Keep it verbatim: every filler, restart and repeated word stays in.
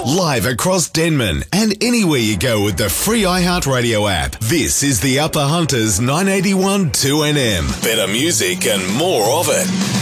Live across Denman and anywhere you go with the free iHeartRadio app. This is the Upper Hunters nine eighty-one two N M. Better music and more of it.